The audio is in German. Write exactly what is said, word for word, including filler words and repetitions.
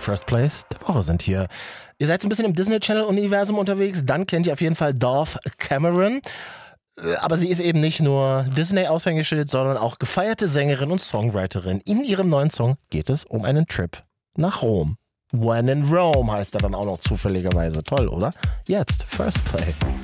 First Plays der Woche sind hier. Ihr seid so ein bisschen im Disney Channel-Universum unterwegs, dann kennt ihr auf jeden Fall Dove Cameron. Aber sie ist eben nicht nur Disney-Aushängeschild, sondern auch gefeierte Sängerin und Songwriterin. In ihrem neuen Song geht es um einen Trip nach Rom. When in Rome heißt er dann auch noch zufälligerweise. Toll, oder? Jetzt First Play.